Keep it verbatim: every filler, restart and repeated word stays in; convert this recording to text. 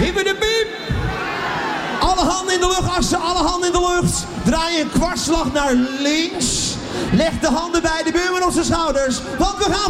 Hippe de piep. Alle handen in de lucht, assen, alle handen in de lucht. Draai een kwartslag naar links. Leg de handen bij de buurman op zijn schouders. Want we gaan